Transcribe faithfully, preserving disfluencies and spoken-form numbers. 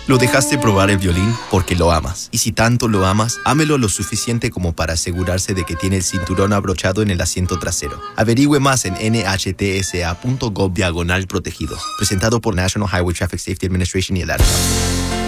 Lo dejaste probar el violín porque lo amas. Y si tanto lo amas, ámelo lo suficiente como para asegurarse de que tiene el cinturón abrochado en el asiento trasero. Averigüe más en n h t s a punto gov diagonal protegidos. Presentado por National Highway Traffic Safety Administration y el A R P A.